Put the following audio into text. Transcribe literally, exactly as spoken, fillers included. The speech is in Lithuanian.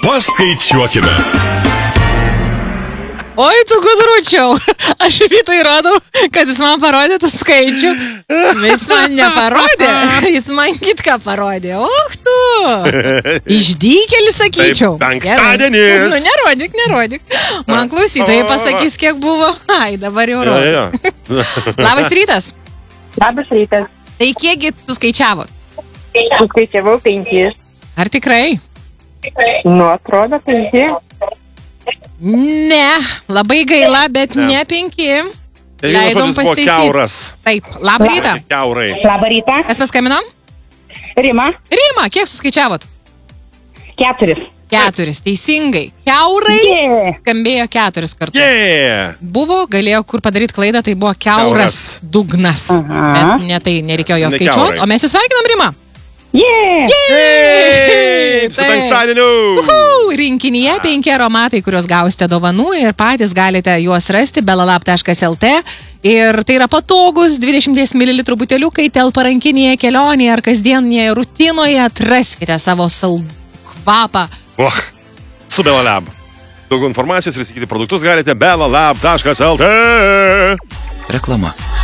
Paskaičiuokime. Oi, tu gudručiau. Aš rytoj rodau, kad jis man parodytų skaičių. Jis man neparodė. Jis man kitką parodė. Och tu. Išdykėlis, sakyčiau. Taip, penktadienis. Nu, nerodyk, nerodyk. Man klausytojai pasakys, kiek buvo. Ai, dabar jau rodo. Ja, ja. Labas rytas. Labas rytas. Tai kiekgi suskaičiavot? Suskaičiavau penkis. Ar tikrai? Nu, atrodo penki. Ne, labai gaila, bet ne, ne penki. Leidom pasitaisyti. Kiauras. Taip, labą rytą. Kiaurai. Labą rytą. Kas paskambino? Rima. Rima, kiek suskaičiavot? Keturis. Keturis, teisingai. Kiaurai Yeah. skambėjo keturis kartus. Yeah. Buvo, galėjo kur padaryti klaidą, tai buvo kiauras, Kiauras. dugnas. Aha. Bet ne tai nereikėjo jo Ne skaičiuoti, kiaurai. o mes jūs sveikinam, Rima. Yeah. Hey, su Taip. penktadieniu. Uhu, rinkinyje penki aromatai, kuriuos gausite dovanų ir patys galite juos rasti belalab taškas lt. Ir tai yra patogus dvidešimt mililitrų buteliukai, telpa rankinėje kelionėje ar kasdienėje rutinoje. Atraskite savo saldų kvapą. Oh, su Belalab. Daugiau informacijos ir įsigyti produktus galite belalab taškas lt. Reklama.